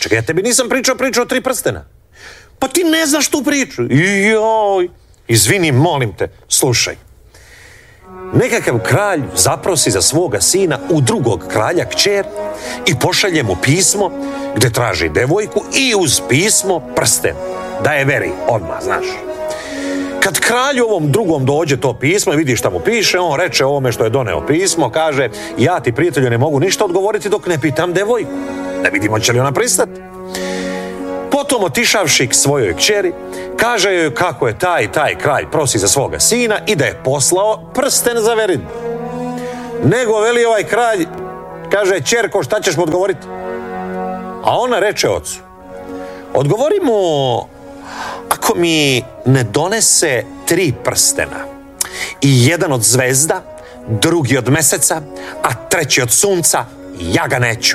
Čekaj, ja tebi nisam pričao o 3 prstena. Pa ti ne znaš tu priču. Joj, izvini, molim te, slušaj. Nekakav kralj zaprosi za svoga sina u drugog kralja kćer i pošalje mu pismo gdje traži devojku i uz pismo prsten. Da je veri, odmah, znaš. Kad kralju ovom drugom dođe to pismo i vidi šta mu piše, on reče ovome što je doneo pismo, kaže, ja ti, prijatelju, ne mogu ništa odgovoriti dok ne pitam devojku. Da vidimo će li ona pristati. Potom otišavši k svojoj kćeri, kaže joj kako je taj kralj prosi za svoga sina i da je poslao prsten za verin. Nego veli ovaj kralj, kaže, ćerko, šta ćeš mu odgovoriti? A ona reče ocu, odgovori mu, ako mi ne donese 3 prstena i jedan od zvezda, drugi od meseca, a treći od sunca, ja ga neću.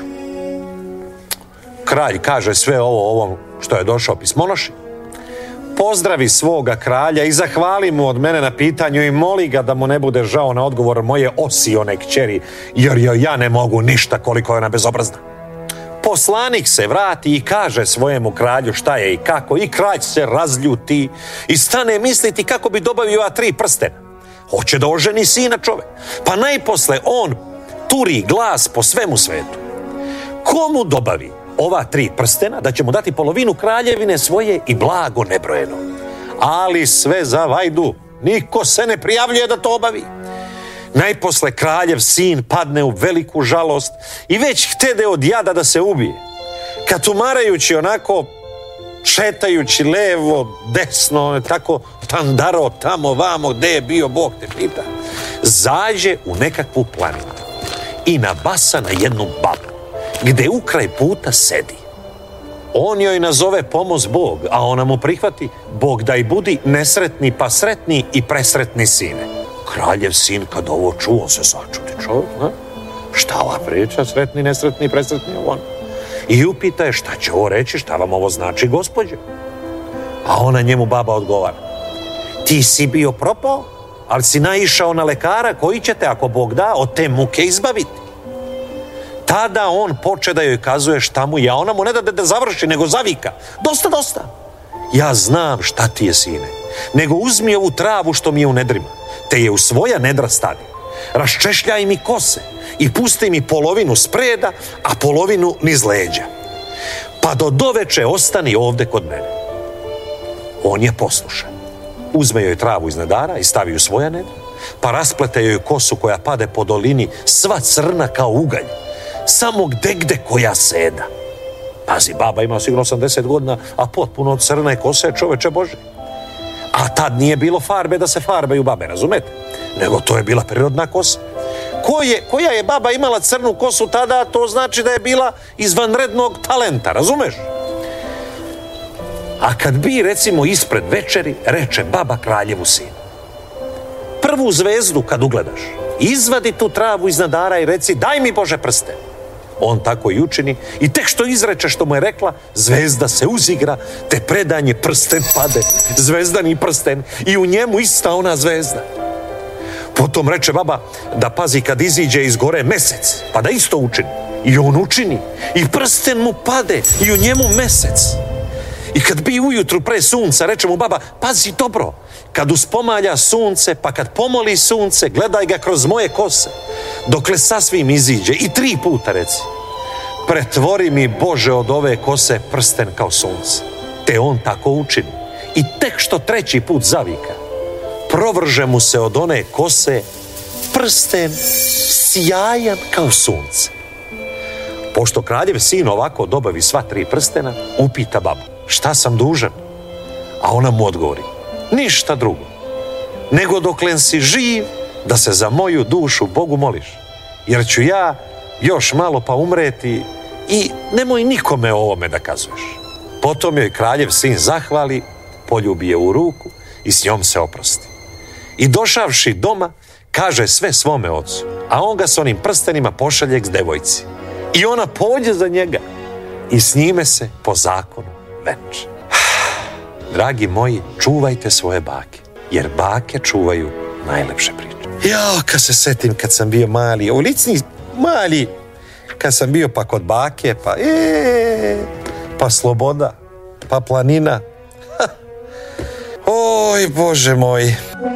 Kralj kaže sve ovo ovom što je došao pismonoši, pozdravi svoga kralja i zahvali mu od mene na pitanju i moli ga da mu ne bude žao na odgovor moje osione kćeri, jer joj ja ne mogu ništa koliko je ona bezobrazna. Poslanik se vrati i kaže svojemu kralju šta je i kako, i kralj se razljuti i stane misliti kako bi dobavio ova 3 prstena. Hoće da oženi sina čovek, pa najposle on turi glas po svemu svetu. Komu dobavi ova 3 prstena, da će mu dati polovinu kraljevine svoje i blago nebrojeno. Ali sve za vajdu, niko se ne prijavljuje da to obavi. Najposle kraljev sin padne u veliku žalost i već htede od jada da se ubije. Kad tumarajući onako, šetajući levo, desno, tako tandaro tamo vamo gde je bio Bog te pita, zađe u nekakvu planinu i nabasa na jednu babu gde ukraj puta sedi. On joj nazove pomoz Bog, a ona mu prihvati, Bog daj budi nesretni pa sretni i presretni sine. Kraljev sin kad ovo čuo se začudi čovjek, ne? Šta ova priča, sretni, nesretni, presretni, on? I upita je šta će ovo reći, šta vam ovo znači, gospođe? A ona njemu baba odgovara, ti si bio propao, ali si naišao na lekara koji će te, ako Bog da, od te muke izbaviti. Tada on poče da joj kazuje šta mu je, a ona mu ne da završi, nego zavika. Dosta, dosta. Ja znam šta ti je, sine, nego uzmi ovu travu što mi je u nedrima, te je u svoja nedra stavi. Raščešljaj mi kose i pusti mi polovinu spreda, a polovinu niz leđa. Pa do doveče ostani ovde kod mene. On je poslušan. Uzme joj travu iz nedara i stavi u svoja nedra, pa rasplete joj kosu koja pade po dolini, sva crna kao ugalj, samo gde koja seda. Pazi, baba ima sigurno 80 godina, a potpuno od crne kose, čoveče Bože. A tad nije bilo farbe da se farbaju babe, razumete? Nego to je bila prirodna kosa. Koja je baba imala crnu kosu tada, to znači da je bila izvanrednog talenta, razumeš? A kad bi, recimo, ispred večeri, reče baba kraljevu sinu, prvu zvezdu kad ugledaš, izvadi tu travu iz nadara i reci, daj mi Bože prsten. On tako i učini i tek što izreče što mu je rekla, zvezda se uzigra, te predanje prsten pade, zvezdani prsten, i u njemu ista ona zvezda. Potom reče baba da pazi kad iziđe iz gore mesec, pa da isto učini. I on učini i prsten mu pade i u njemu mesec. I kad bi ujutru pre sunca, reče mu baba, pazi dobro, kad uspomalja sunce, pa kad pomoli sunce, gledaj ga kroz moje kose, dokle sasvim iziđe, i 3 puta reci, pretvori mi Bože od ove kose prsten kao sunce. Te on tako učini i tek što 3. put zavika, provrže mu se od one kose prsten sjajan kao sunce. Pošto kraljev sin ovako dobavi sva 3 prstena, upita babu, šta sam dužan? A ona mu odgovori, ništa drugo, nego doklen si živ, da se za moju dušu Bogu moliš, jer ću ja još malo pa umreti i nemoj nikome o ovome da kazuješ. Potom joj kraljev sin zahvali, poljubi je u ruku i s njom se oprosti. I došavši doma, kaže sve svome ocu, a on ga s onim prstenima pošalje k devojci. I ona pođe za njega i s njime se po zakonu venče. Dragi moji, čuvajte svoje bake, jer bake čuvaju najlepše priče. Jao, kad se setim kad sam bio mali, u licni mali, kad sam bio pa kod bake, pa pa sloboda, pa planina. Oj, Bože moj.